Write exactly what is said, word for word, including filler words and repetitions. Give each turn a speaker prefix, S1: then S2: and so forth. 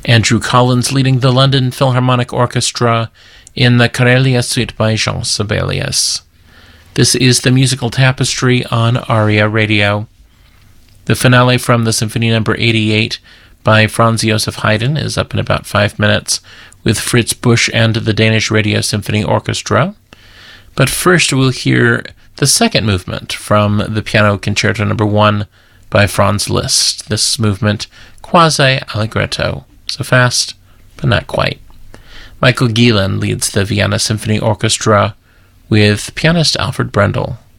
S1: Andrew Collins leading the London Philharmonic Orchestra in the Karelia Suite by Jean Sibelius. This is the Musical Tapestry on ARIA Radio. The finale from the Symphony Number eighty-eight by Franz Joseph Haydn is up in about five minutes with Fritz Busch and the Danish Radio Symphony Orchestra. But first we'll hear the second movement from the Piano Concerto Number one by Franz Liszt. This movement, quasi allegretto, so fast, but not quite. Michael Gielen leads the Vienna Symphony Orchestra with pianist Alfred Brendel.